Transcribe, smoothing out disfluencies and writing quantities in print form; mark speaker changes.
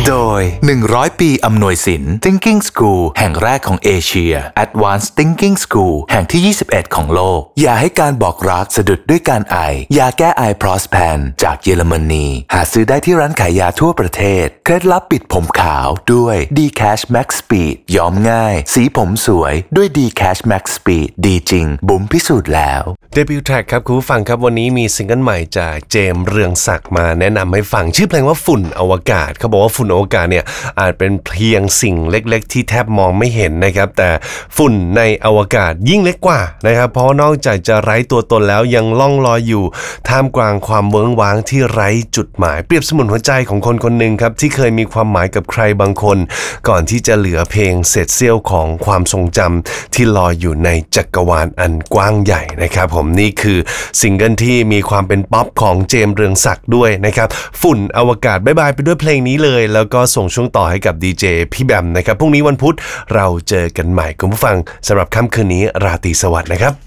Speaker 1: โดย100 ปีอำนวยสิน Thinking School แห่งแรกของเอเชีย Advanced Thinking School แห่งที่21ของโลกอย่าให้การบอกรักสะดุดด้วยการไอยาแก้ไอ Prospan จากเยอรมนีหาซื้อได้ที่ร้านขายยาทั่วประเทศเคล็ดลับปิดผมขาวด้วย D-Cash Max Speed ย้อมง่ายสีผมสวยด้วย D-Cash Max Speed ดีจริงบุ๋มพิสูจน์แล้ว
Speaker 2: เดบิวต์แทร็กครับคุณผู้ฟังครับวันนี้มีซิงเกิลใหม่จากเจมส์เรืองศักดิ์มาแนะนำให้ฟังชื่อเพลงว่าฝุ่นอวกาศเขาบอกว่าฝุ่นอวกาศเนี่ยอาจเป็นเพียงสิ่งเล็กๆที่แทบมองไม่เห็นนะครับแต่ฝุ่นในอวกาศยิ่งเล็กกว่านะครับเพราะนอกจากจะไร้ตัวตนแล้วยังล่องลอยอยู่ท่ามกลางความเวิ้งว้างที่ไร้จุดหมายเปรียบเสมือนหัวใจของคนคนหนึ่งครับที่เคยมีความหมายกับใครบางคนก่อนที่จะเหลือเพียงเศษเสี้ยวของความทรงจำที่ลอยอยู่ในจักรวาลอันกว้างใหญ่นะครับผมนี่คือซิงเกิลที่มีความเป็นป๊อปของเจมส์เรืองศักดิ์ด้วยนะครับฝุ่นอวกาศบ๊ายบายไปด้วยเพลงนี้เลยแล้วก็ส่งช่วงต่อให้กับดีเจพี่แบมนะครับพรุ่งนี้วันพุธเราเจอกันใหม่คุณผู้ฟังสำหรับค่ำคืนนี้ราตรีสวัสดิ์นะครับ